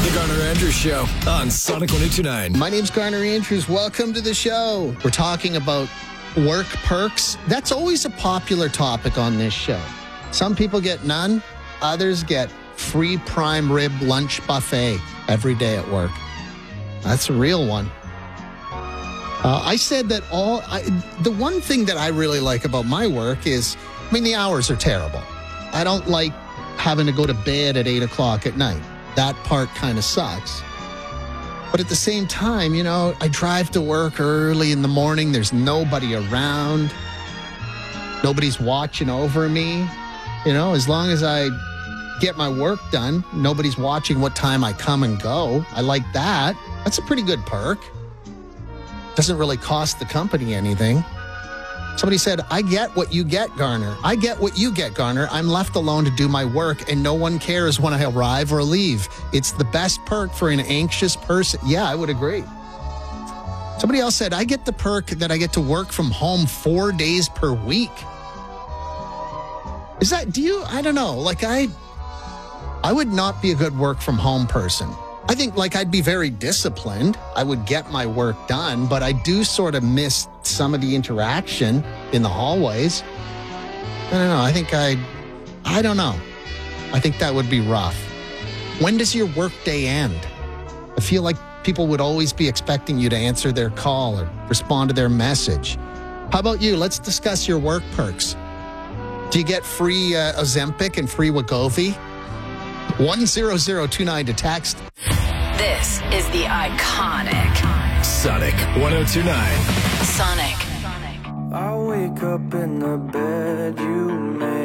The Garner Andrews Show on Sonic 102.9. My name's Garner Andrews. Welcome to the show. We're talking about work perks. That's always a popular topic on this show. Some people get none. Others get free prime rib lunch buffet every day at work. That's a real one. I said that the one thing that I really like about my work is, the hours are terrible. I don't like having to go to bed at 8 o'clock at night. That part kind of sucks. But at the same time, I drive to work early in the morning. There's nobody around. Nobody's watching over me. As long as I get my work done, nobody's watching what time I come and go. I like that. That's a pretty good perk. Doesn't really cost the company anything. Somebody said, I get what you get, Garner. I get what you get, Garner. I'm left alone to do my work, and no one cares when I arrive or leave. It's the best perk for an anxious person. Yeah, I would agree. Somebody else said, I get the perk that I get to work from home 4 days per week. I don't know. I would not be a good work from home person. I think I'd be very disciplined. I would get my work done, but I do sort of miss some of the interaction in the hallways. I don't know. I don't know. I think that would be rough. When does your work day end? I feel like people would always be expecting you to answer their call or respond to their message. How about you? Let's discuss your work perks. Do you get free Ozempic and free Wegovy? 10029 to text. This is the iconic Sonic 102.9. Sonic. I wake up in the bed you made.